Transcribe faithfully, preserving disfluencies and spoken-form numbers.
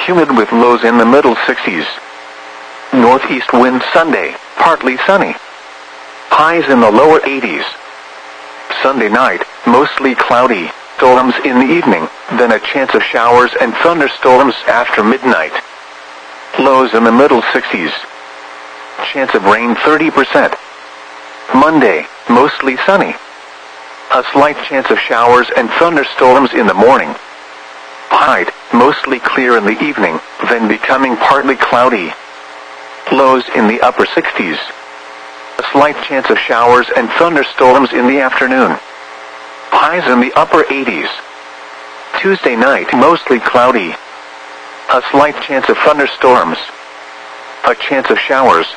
humid with lows in the middle sixties. Northeast wind Sunday, partly sunny. Highs in the lower eighties. Sunday night, mostly cloudy, storms in the evening, then a chance of showers and thunderstorms after midnight. Lows in the middle sixties. Chance of rain thirty percent. Monday, mostly sunny. A slight chance of showers and thunderstorms in the morning. Height, mostly clear in the evening, then becoming partly cloudy. Lows in the upper sixties. A slight chance of showers and thunderstorms in the afternoon. Highs in the upper eighties. Tuesday night, mostly cloudy. A slight chance of thunderstorms. A chance of showers,